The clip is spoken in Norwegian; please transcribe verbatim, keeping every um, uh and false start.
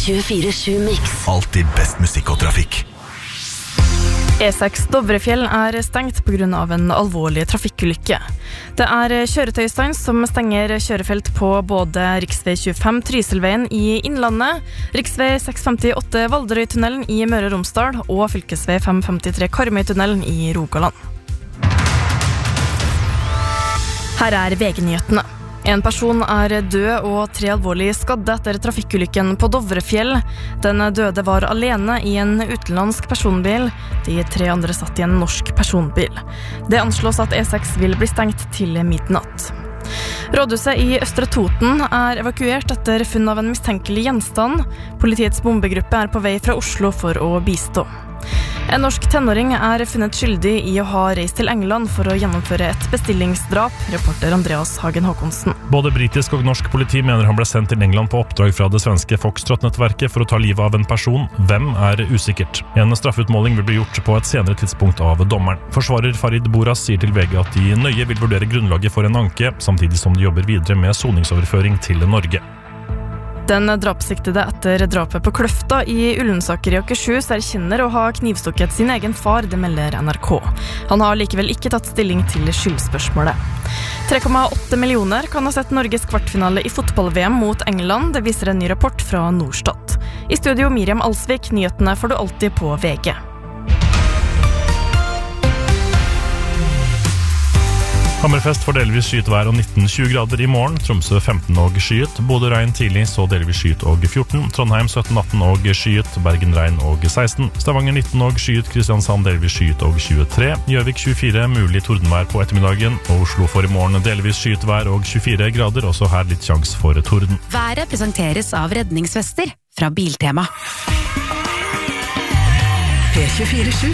tjuefire sju Mix. Alltid best musikk og trafikk. E seks Dovrefjell er stengt på grunn av en alvorlig trafikkulykke. Det er kjøretøystans som stenger kjørefelt på både riksvei tjuefem Trysilveien i Innlandet, riksvei seks femtiåtte Valderøytunnelen i Møre og Romsdal og fylkesvei fem femtitre Karmøytunnelen i Rogaland. Her er V G-nyhetene. En person er død og tre alvorlig skadde etter trafikkulykken på Dovrefjell. Den døde var alene i en utenlandsk personbil. De tre andre satt i en norsk personbil. Det anslås at E seks vil bli stengt til midnatt. Rådhuset i Østre Toten er evakuert etter funn av en mistenkelig gjenstand. Politiets bombegruppe er på vei fra Oslo for å bistå. En norsk tenåring er funnet skyldig i å ha reist til England for å gjennomføre et bestillingsdrap, reporter Andreas Hagen Håkonsen. Både britisk og norsk politi mener han ble sendt til England på oppdrag fra det svenske Foxtrot-nettverket for å ta livet av en person. Hvem er usikkert. En straffutmåling vil bli gjort på et senere tidspunkt av dommeren. Forsvarer Farid Boras sier til V G at de nøye vil vurdere grunnlaget for en anke, samtidig som de jobber videre med soningsoverføring til Norge. Den drapssiktede etter drapet på Kløfta i Ullensaker i Akershus erkjenner å ha knivstukket sin egen far, det melder N R K. Han har likevel ikke tatt stilling til skyldspørsmålet. tre komma åtte millioner kan ha sett Norges kvartfinale i fotball-V M mot England, det viser en ny rapport fra Norstat. I studio Miriam Alsvik, nyhetene får du alltid på V G. Hammerfest får delvis skyet vær og nitten til tjue grader i morgen. Tromsø femten og skyet. Bodø regn tidlig, så delvis skyet og fjorten. Trondheim sytten atten og skyet. Bergen regn og seksten. Stavanger nitten og skyet. Kristiansand delvis skyet og tjuetre. Gjøvik tjuefire, mulig tordenvær på ettermiddagen. Og Oslo får i morgen delvis skyet vær og tjuefire grader. Også her litt sjans for torden. Været presenteres av redningsvester fra Biltema. P tjuefire sju